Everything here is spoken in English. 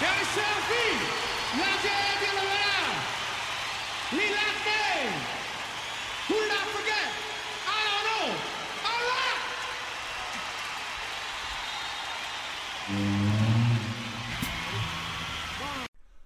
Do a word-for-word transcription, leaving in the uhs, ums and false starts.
E ai selfie, la gente lo verrà. Li latte. Who did I forget? I don't know. All right.